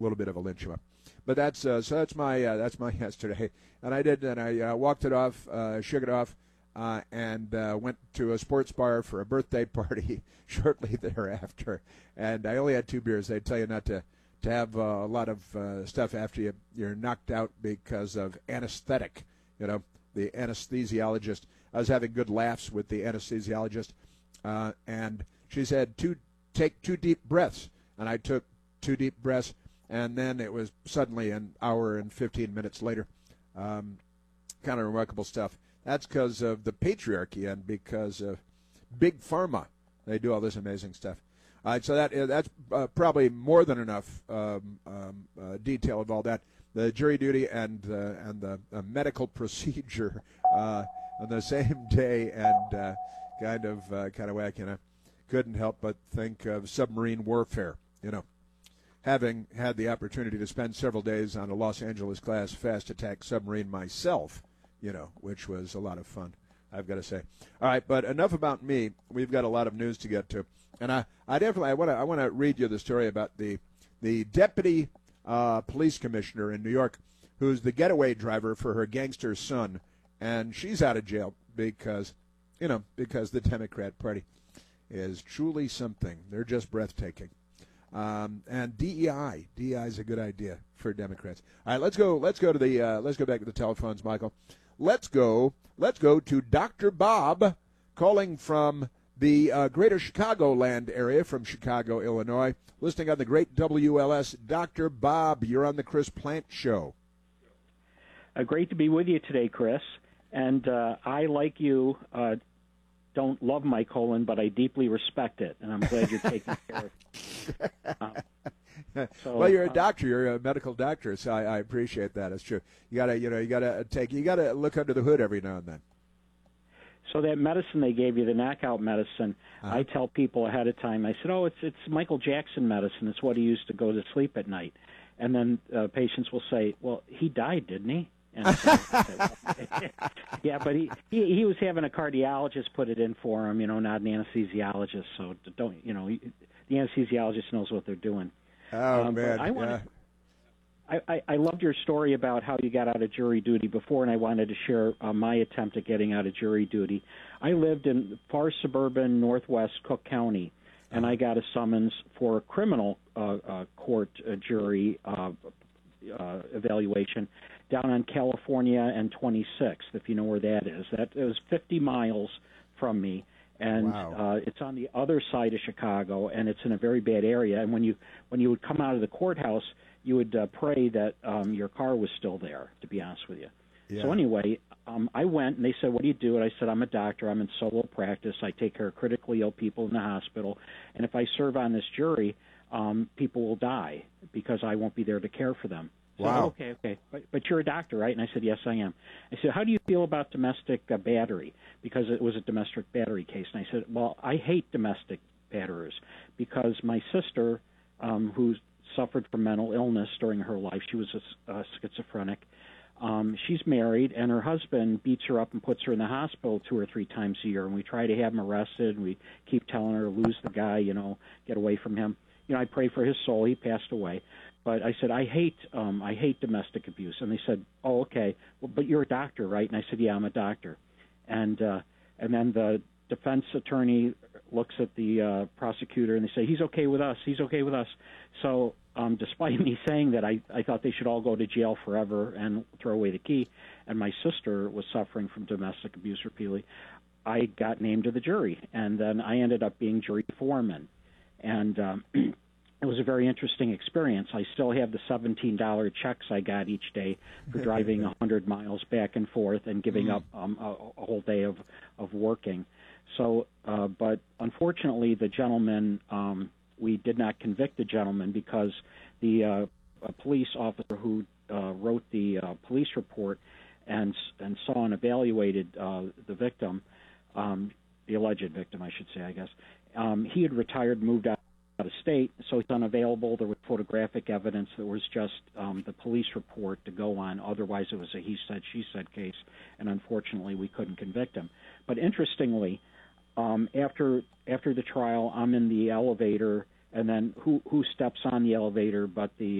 little bit of a lynch him up. But that's my yesterday, and I walked it off, shook it off, and went to a sports bar for a birthday party shortly thereafter. And I only had 2 beers. They tell you not to have a lot of stuff after you're knocked out because of anesthetic. The anesthesiologist. I was having good laughs with the anesthesiologist, and she said, take 2 deep breaths. And I took 2 deep breaths, and then it was suddenly an hour and 15 minutes later. Kind of remarkable stuff. That's because of the patriarchy and because of Big Pharma. They do all this amazing stuff. All right, so that's probably more than enough detail of all that. The jury duty and the medical procedure on the same day, and kind of wacky. Couldn't help but think of submarine warfare. Having had the opportunity to spend several days on a Los Angeles class fast attack submarine myself, which was a lot of fun, I've got to say. All right, but enough about me. We've got a lot of news to get to, and I want to read you the story about the deputy police commissioner in New York, who's the getaway driver for her gangster son, and she's out of jail because the Democrat Party is truly something. They're just breathtaking. And DEI is a good idea for Democrats. All right, let's go back to the telephones, Michael. Let's go to Dr. Bob calling from the greater Chicagoland area from Chicago, Illinois, listening on the great WLS. Dr. Bob, you're on the Chris Plante Show. Great to be with you today, Chris. And I, like you, don't love my colon, but I deeply respect it, and I'm glad you're taking care of it. Well, you're a doctor. You're a medical doctor, so I appreciate that. It's true. You gotta look under the hood every now and then. So that medicine they gave you, the knockout medicine, I tell people ahead of time. I said, it's Michael Jackson medicine. It's what he used to go to sleep at night. And then patients will say, well, he died, didn't he? And yeah, but he was having a cardiologist put it in for him, not an anesthesiologist. So don't, the anesthesiologist knows what they're doing. Oh man, I loved your story about how you got out of jury duty before, and I wanted to share my attempt at getting out of jury duty. I lived in far suburban northwest Cook County, and I got a summons for a criminal court jury evaluation down on California and 26th, if you know where that is. It was 50 miles from me, and wow. It's on the other side of Chicago, and it's in a very bad area. And when you would come out of the courthouse, you would pray that your car was still there, to be honest with you. Yeah. So anyway, I went, and they said, what do you do? And I said, I'm a doctor. I'm in solo practice. I take care of critically ill people in the hospital. And if I serve on this jury, people will die because I won't be there to care for them. So, wow. Okay. But you're a doctor, right? And I said, yes, I am. I said, how do you feel about domestic battery? Because it was a domestic battery case. And I said, well, I hate domestic batterers because my sister, who suffered from mental illness during her life, she was a schizophrenic. She's married, and her husband beats her up and puts her in the hospital 2 or 3 times a year. And we try to have him arrested, and we keep telling her, lose the guy, get away from him. I pray for his soul. He passed away. But I said, I hate domestic abuse. And they said, oh, okay. Well, but you're a doctor, right? And I said, yeah, I'm a doctor. And then the defense attorney looks at the prosecutor, and they say, he's okay with us. He's okay with us. So despite me saying that, I thought they should all go to jail forever and throw away the key, and my sister was suffering from domestic abuse repeatedly, I got named to the jury. And then I ended up being jury foreman. And it was a very interesting experience. I still have the $17 checks I got each day for driving 100 miles back and forth and giving up a whole day of working. So, but unfortunately, the gentleman, we did not convict the gentleman because the police officer who wrote the police report and saw and evaluated the victim, the alleged victim, I should say, I guess, he had retired and moved out of state, so it's unavailable. There was photographic evidence. There was just the police report to go on. Otherwise, it was a he said, she said case, and unfortunately, we couldn't convict him. But interestingly, after the trial, I'm in the elevator, and then who steps on the elevator but the